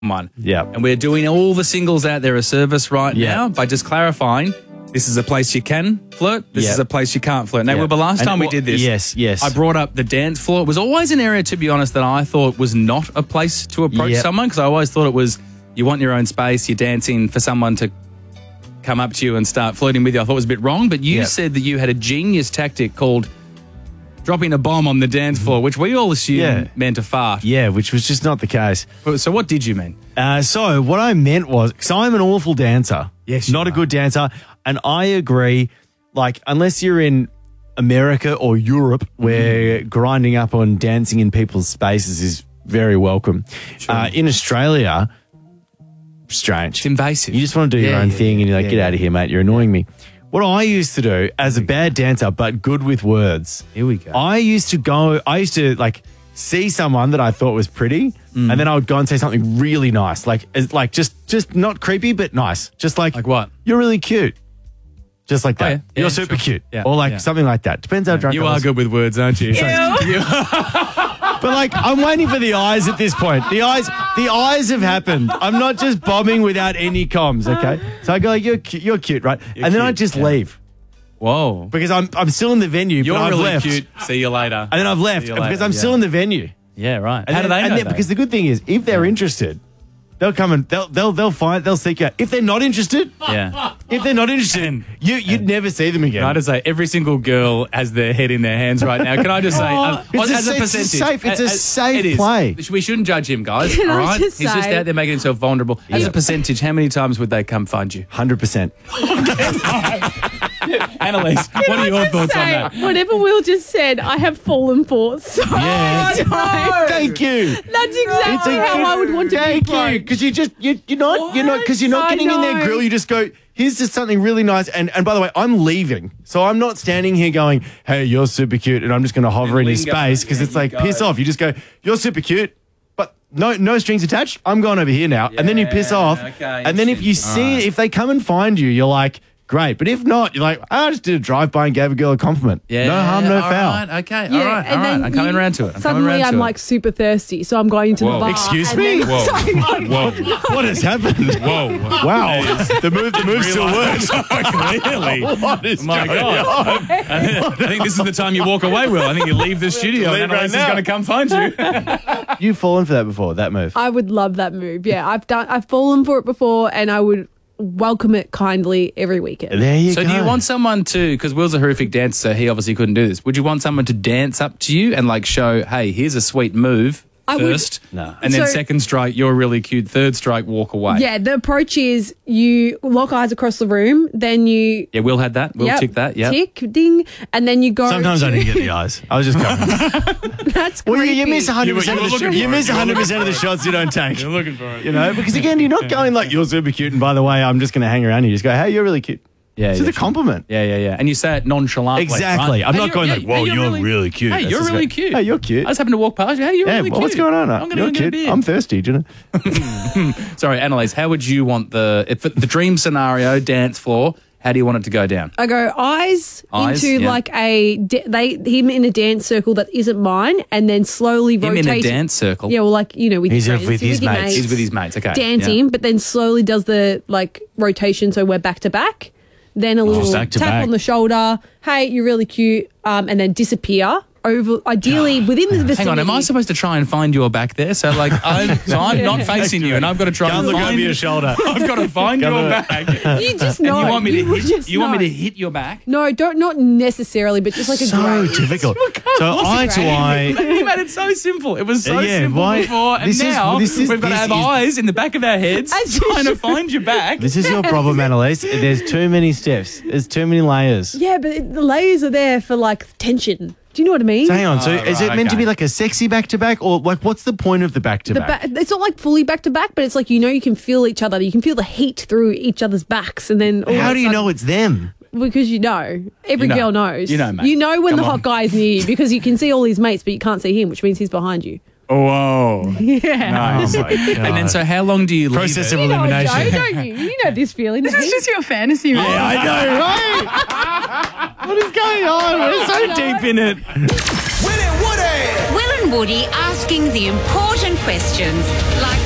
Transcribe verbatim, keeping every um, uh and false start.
one. Yeah. And we're doing all the singles out there a service right Yeah. now by just clarifying this is a place you can flirt, this Yeah. is a place you can't flirt. Now, Yeah. Wilbur, last And time we what- did this, yes, yes. I brought up the dance floor. It was always an area, to be honest, that I thought was not a place to approach Yep. someone because I always thought it was you want your own space, you're dancing for someone to come up to you and start flirting with you. I thought it was a bit wrong, but you Yep. said that you had a genius tactic called dropping a bomb on the dance floor, which we all assumed Yeah. meant a fart. Yeah, which was just not the case. So what did you mean? Uh, so what I meant was, because I'm an awful dancer. Yes, you not a are. good dancer. And I agree, like, unless you're in America or Europe, where grinding up on dancing in people's spaces is very welcome. Uh, in Australia, strange. It's invasive. You just want to do your Yeah, own yeah, thing yeah, and you're like, yeah, get yeah. out of here, mate. You're annoying me. What I used to do as a bad dancer, but good with words. Here we go. I used to go, I used to like see someone that I thought was pretty, Mm. and then I would go and say something really nice. Like, as- like just, just not creepy, but nice. Just like, Like what? You're really cute. Just like that. Oh, yeah. You're Yeah, super sure. cute. Yeah, Or like yeah. something like that. Depends how drunk You I are was. good with words, aren't you? But like, I'm waiting for the eyes at this point. The eyes, the eyes have happened. I'm not just bombing without any comms, okay? So I go, you're cute, you're cute, right? You're and then I cute, just yeah. leave Whoa. because I'm, I'm still in the venue, You're but I've really left. cute. See you later. And then I've left See you because later, I'm yeah. still in the venue. Yeah, right. And How do then- they and know then- that? Because the good thing is, if they're interested, they'll come and they'll they'll they'll find they'll seek out. If they're not interested, Yeah. if they're not interested, you you'd never see them again. Can I just say, every single girl has their head in their hands right now. Can I just say, um, It's a as a sa- it's a percentage, safe- it's a as- safe it is. play. We shouldn't judge him, guys. Can all I right, just he's just say- out there making himself vulnerable. As a percentage, how many times would they come find you? Hundred percent. Annalise, what are your Just thoughts on say, that? Whatever Will just said, I have fallen for so Yeah. many times. Thank you. That's exactly how I would want to be Thank you, approached. because you just you you're not you're not because you're not I getting in their know. grill. You just go. Here's just something really nice. And and by the way, I'm leaving, so I'm not standing here going, "Hey, you're super cute," and I'm just going to hover in his lingo. space because There it's you like go. piss off. You just go, "You're super cute." But no, no strings attached. I'm going over here now, and then you piss Yeah, off. okay, and then if you interesting. see, Alright. if they come and find you, you're like, great. But if not, you're like, I just did a drive by and gave a girl a compliment. Yeah, no harm, no all foul. right, okay, Yeah, all right, and all right. then I'm coming you- around to it. I'm coming Suddenly, around I'm to like super thirsty, so I'm going to Whoa. the bar. Excuse and me? then- Whoa. Sorry, Whoa. What has happened? Whoa. Wow, the move, the move still works. Clearly. What is My going God. on? I think this is the time you walk away, Will. I think you leave the studio Leave and right Annalise is now. going to come find you. You've fallen for that before, that move. I would love that move. Yeah, I've done. I've fallen for it before, and I would welcome it kindly every weekend. There you So go. do you want someone to, because Will's a horrific dancer, so he obviously couldn't do this. Would you want someone to dance up to you and like show, hey, here's a sweet move I would- first, No. and then So- second strike, you're really cute, third strike, walk away. Yeah, the approach is you lock eyes across the room, then you Yeah, Will had that. Will yep, tick that. Yeah. tick ding, and then you go. Sometimes to, I didn't get the eyes. I was just going. That's Well, creepy. you, you miss one hundred percent You were- of you the were sh- looking you for miss it. You were one hundred percent of the shots you don't take. looking for it. You know, because again, you're not going like you're super cute, and by the way, I'm just going to hang around. You just go, hey, you're really cute. Yeah, It's yeah, just a sure. compliment. Yeah, yeah, yeah. And you say it nonchalantly. Exactly. right? I'm Hey, not you're- going yeah, like, whoa, hey, you're really cute. Hey, That's you're just really like, cute. Hey, you're cute. I just happened to walk past you. Hey, you're Yeah, really well, cute. what's going on? I'm gonna You're go get a cute. beer. I'm thirsty, do you know? Sorry, Annalise, how would you want the, if the dream scenario, dance floor, how do you want it to go down? I go eyes, Eyes, into yeah. like a da- they him in a dance circle that isn't mine, and then slowly Him rotate. in a dance circle. Yeah, well, like you know, with He's your with friends, his your mates. He's with his mates, okay. dancing, Yeah. but then slowly does the like rotation, so we're back to back. Then a little back to tap back. on the shoulder. Hey, you're really cute, um, and then disappear over. Ideally, within the vicinity. Hang on, am I supposed to try and find your back there? So like, I'm, so I'm not facing you, and I've got to try Can't and look find over your shoulder. I've got to find Come your on. back. You just And know. you want me to would hit? just You want me know. to hit your back? No, don't not necessarily, but just like a So grade. difficult. So eye to eye. You made it so simple. It was so Yeah, simple why- before, and this is- now this is- we've got to this have is- eyes in the back of our heads As you trying to should. find your back. This is your problem, Annalise. There's too many steps. There's too many layers. Yeah, but it- the layers are there for like tension. Do you know what I mean? So hang on. So Oh, is right, it meant to okay. be like a sexy back to back, or like what's the point of the back to The back? ba- it's not like fully back to back, but it's like you know you can feel each other. You can feel the heat through each other's backs, and then all How of do a you sudden- know it's them? Because you know, every You know. girl knows. You know, mate. You know when Come the hot on. guy's near you because you can see all his mates, but you can't see him, which means he's behind you. Whoa. Yeah. Nice. Oh my And then, God. so how long do you leave Process it? of You know, elimination. Joe, don't you? You know this feeling. This don't is you? just your fantasy, right? Yeah, I know, right? What is going on? We're so deep in it. Will and Woody asking the important questions like